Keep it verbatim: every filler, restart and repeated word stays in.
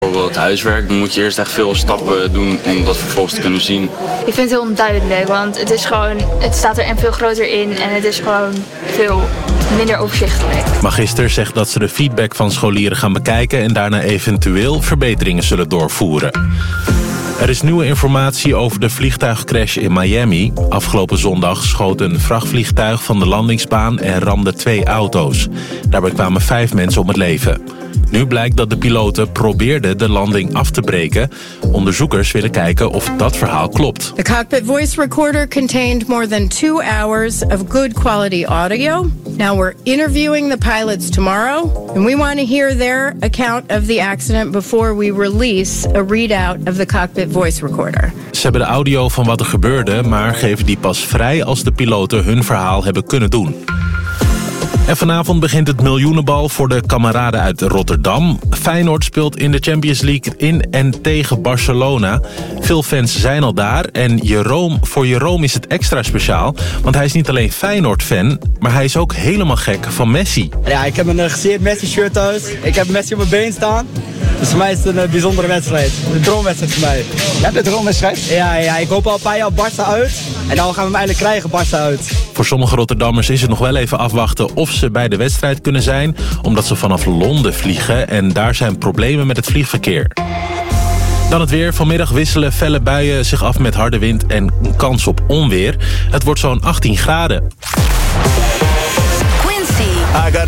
bijvoorbeeld huiswerk, dan moet je eerst echt veel stappen doen om dat vervolgens te kunnen zien. Ik vind het heel onduidelijk, want het is gewoon, het staat er en veel groter in en het is gewoon veel minder overzichtelijk. Magister zegt dat ze de feedback van scholieren gaan bekijken en daarna eventueel verbeteringen zullen doorvoeren. Er is nieuwe informatie over de vliegtuigcrash in Miami. Afgelopen zondag schoot een vrachtvliegtuig van de landingsbaan en ramde twee auto's. Daarbij kwamen vijf mensen om het leven. Nu blijkt dat de piloten probeerden de landing af te breken. Onderzoekers willen kijken of dat verhaal klopt. The cockpit voice recorder contained more than two hours of good quality audio. Now we're interviewing the pilots tomorrow, and we want to hear their account of the accident before we release a readout of the cockpit voice recorder. Ze hebben de audio van wat er gebeurde, maar geven die pas vrij als de piloten hun verhaal hebben kunnen doen. En vanavond begint het miljoenenbal voor de kameraden uit Rotterdam. Feyenoord speelt in de Champions League in en tegen Barcelona. Veel fans zijn al daar en Jeroen, voor Jeroen is het extra speciaal. Want hij is niet alleen Feyenoord-fan, maar hij is ook helemaal gek van Messi. Ja, ik heb een uh, gesigneerd Messi-shirt thuis. Ik heb Messi op mijn been staan. Dus voor mij is het een uh, bijzondere wedstrijd. Een droomwedstrijd voor mij. Ja, de droomwedstrijd? Ja, ja, ik hoop al een paar jaar Barça uit. En dan gaan we hem eindelijk krijgen, Barça uit. Voor sommige Rotterdammers is het nog wel even afwachten of ze bij de wedstrijd kunnen zijn, omdat ze vanaf Londen vliegen en daar zijn problemen met het vliegverkeer. Dan het weer. Vanmiddag wisselen felle buien zich af met harde wind en een kans op onweer. Het wordt zo'n achttien graden. Quincy.